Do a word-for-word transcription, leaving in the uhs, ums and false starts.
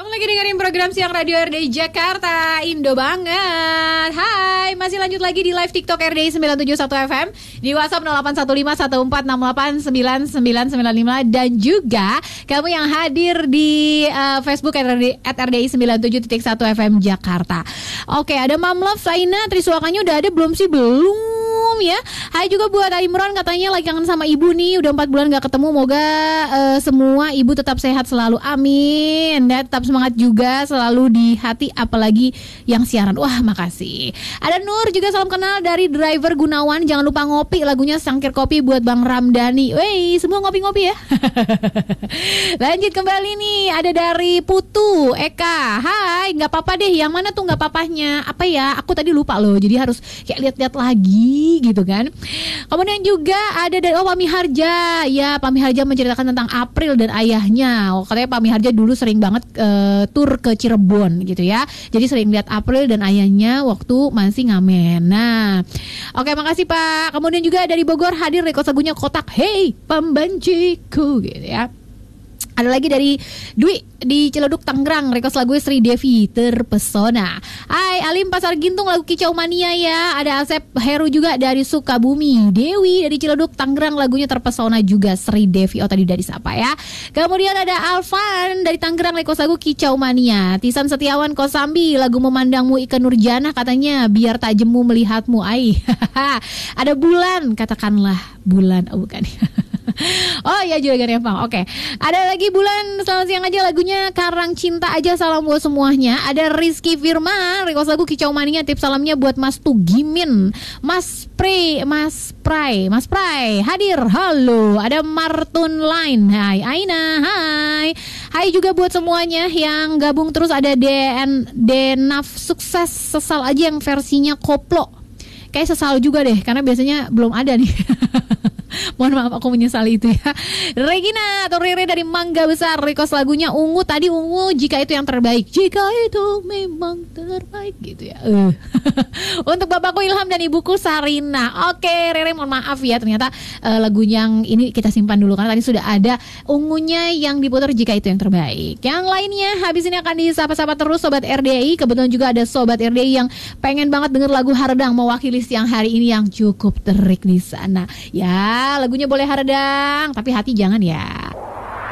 Kamu lagi dengerin program Siang Radio R D I Jakarta, Indo banget. Hai, masih lanjut lagi di live TikTok R D I sembilan tujuh satu F M, di WhatsApp nol delapan satu lima satu empat enam delapan sembilan sembilan sembilan lima, dan juga kamu yang hadir di uh, Facebook R D I, at R D I sembilan tujuh satu F M Jakarta. Oke, ada Mam Love Saina, Triswakanya udah ada belum sih? Belum ya. Hai juga buat Imron, katanya lagi kangen sama ibu nih, udah empat bulan gak ketemu. Moga uh, semua ibu tetap sehat selalu, amin. Dan tetap semangat juga selalu di hati, apalagi yang siaran. Wah, makasih. Ada Nur juga, salam kenal dari driver Gunawan. Jangan lupa ngopi, lagunya Sangkir Kopi buat Bang Ramdhani. Wey, semua ngopi-ngopi ya. Lanjut kembali nih, ada dari Putu Eka. Hai, nggak apa-apa deh. Yang mana tuh nggak papahnya? Apa ya? Aku tadi lupa loh. Jadi harus kayak lihat-lihat lagi gitu kan. Kemudian juga ada dari oh Pami Harja. Ya, Pami Harja menceritakan tentang April dan ayahnya. Oh, katanya Pami Harja dulu sering banget uh, tur ke Cirebon gitu ya. Jadi sering lihat April dan ayahnya waktu masih ngamen. Nah, oke, makasih Pak. Kemudian juga dari Bogor hadir request lagunya Kotak. Hey, pembenciku gitu ya. Ada lagi dari Dwi di Ciledug Tangerang, request lagu Sri Devi Terpesona. Hai Alim Pasar Gintung, lagu Kicau Mania ya. Ada Asep Heru juga dari Sukabumi. Dewi dari Ciledug Tangerang, lagunya Terpesona juga Sri Devi. Oh, tadi dari siapa ya. Kemudian ada Alvan dari Tangerang, request lagu Kicau Mania. Tisan Setiawan Kosambi, lagu Memandangmu Ika Nurjanah, katanya biar tak jemu melihatmu. Ai. Ada Bulan, katakanlah Bulan. Oh, bukan. Oh ya, Juragan Epang. Oke, ada lagi Bulan, selamat siang aja, lagunya Karang Cinta aja. Salam buat semuanya. Ada Rizky Firman, request lagu Kicau Mania. Tips salamnya buat Mas Tugimin, Mas Pre, Mas Pray, Mas Pray hadir. Halo. Ada Martun Line. Hai Aina. Hai. Hai juga buat semuanya yang gabung terus. Ada Den Denaf Sukses, sesal aja yang versinya koplo. Kayak sesal juga deh, karena biasanya belum ada nih. Mohon maaf, aku menyesali itu ya. Regina atau Rere dari Mangga Besar, request lagunya Ungu. Tadi Ungu, Jika Itu Yang Terbaik. Jika itu memang terbaik gitu ya. uh. Untuk bapakku Ilham dan ibuku Sarina. Oke Rere, mohon maaf ya, ternyata uh, lagu yang ini kita simpan dulu, karena tadi sudah ada Ungunya yang diputar Jika Itu Yang Terbaik. Yang lainnya habis ini akan disapa-sapa terus Sobat R D I. Kebetulan juga ada Sobat R D I yang pengen banget denger lagu Haredang, mewakili siang hari ini yang cukup terik di sana. Ya, lagunya boleh Haredang, tapi hati jangan ya.